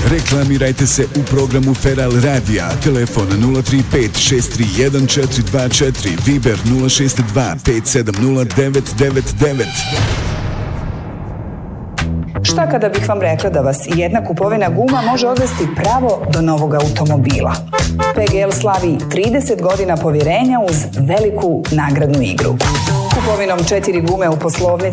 Reklamirajte se u programu Feral Radija. Telefon 035 631 424, Viber 062 570 999. Šta kada bih vam rekla da vas jedna kupovina guma može odvesti pravo do novog automobila? PGL slavi 30 godina povjerenja uz veliku nagradnu igru. Kupovinom 4 gume u poslovnici